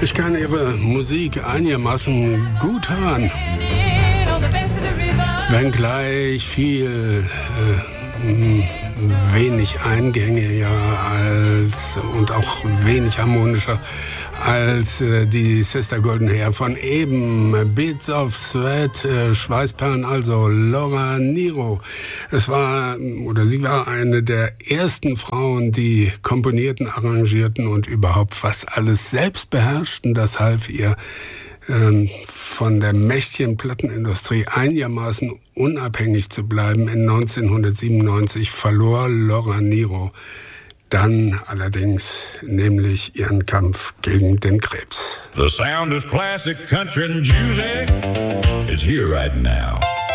Ich kann ihre Musik einigermaßen gut hören, wenngleich viel wenig eingängiger und auch wenig harmonischer als die Sister Golden Hair von eben. Beats of Sweat, Schweißperlen, also Laura Nyro. Sie war eine der ersten Frauen, die komponierten, arrangierten und überhaupt fast alles selbst beherrschten. Das half ihr, von der mächtigen Plattenindustrie einigermaßen unabhängig zu bleiben. In 1997 verlor Laura Nyro dann allerdings nämlich ihren Kampf gegen den Krebs. The sound of classic country music is here right now.